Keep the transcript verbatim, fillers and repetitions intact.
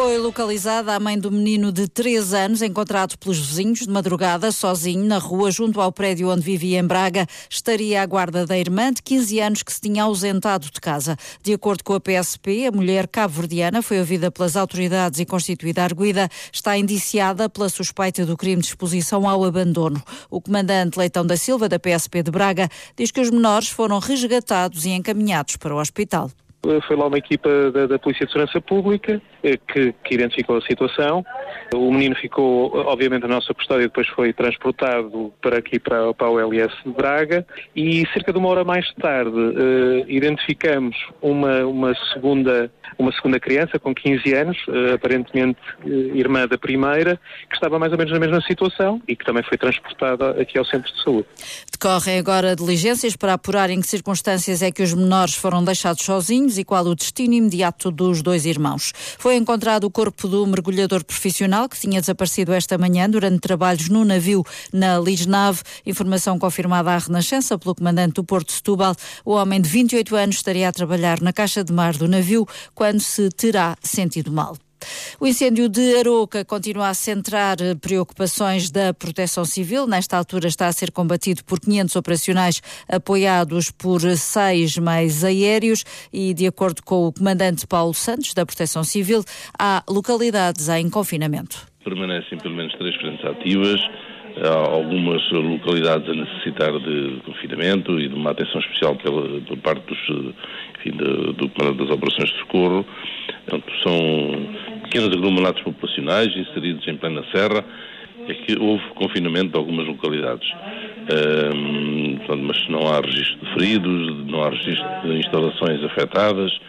Foi localizada a mãe do menino de três anos, encontrado pelos vizinhos de madrugada, sozinho, na rua, junto ao prédio onde vivia em Braga. Estaria à guarda da irmã de quinze anos que se tinha ausentado de casa. De acordo com a P S P, a mulher cabo-verdiana foi ouvida pelas autoridades e constituída arguida. Está indiciada pela suspeita do crime de exposição ao abandono. O comandante Leitão da Silva, da P S P de Braga, diz que os menores foram resgatados e encaminhados para o hospital. Foi lá uma equipa da, da Polícia de Segurança Pública que, que identificou a situação. O menino ficou, obviamente, na nossa custódia, depois foi transportado para aqui, para, para o L S de Braga, e cerca de uma hora mais tarde eh, identificamos uma, uma, segunda, uma segunda criança com quinze anos, eh, aparentemente eh, irmã da primeira, que estava mais ou menos na mesma situação e que também foi transportada aqui ao Centro de Saúde. Decorrem agora diligências para apurar em que circunstâncias é que os menores foram deixados sozinhos e qual o destino imediato dos dois irmãos. Foi encontrado o corpo do mergulhador profissional que tinha desaparecido esta manhã durante trabalhos no navio na Lisnave. Informação confirmada à Renascença pelo comandante do Porto de Setúbal. O homem de vinte e oito anos estaria a trabalhar na caixa de mar do navio quando se terá sentido mal. O incêndio de Aroca continua a centrar preocupações da Proteção Civil. Nesta altura está a ser combatido por quinhentos operacionais apoiados por seis meios aéreos e, de acordo com o comandante Paulo Santos, da Proteção Civil, há localidades em confinamento. Permanecem pelo menos três frentes ativas, há algumas localidades a necessitar de confinamento e de uma atenção especial pela, por parte dos, enfim, do, do comando das operações de socorro. Portanto, são pequenos aglomerados populacionais inseridos em plena serra, é que houve confinamento de algumas localidades. Um, portanto, mas não há registro de feridos, não há registro de instalações afetadas.